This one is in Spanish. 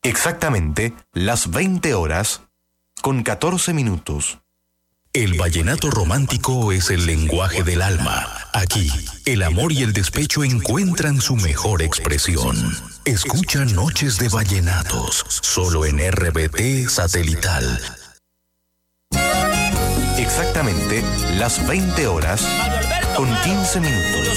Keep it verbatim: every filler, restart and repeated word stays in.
Exactamente las veinte horas con catorce minutos. El vallenato romántico es el lenguaje del alma. Aquí, el amor y el despecho encuentran su mejor expresión. Escucha Noches de Vallenatos, solo en R B T Satelital. Exactamente las veinte horas con quince minutos.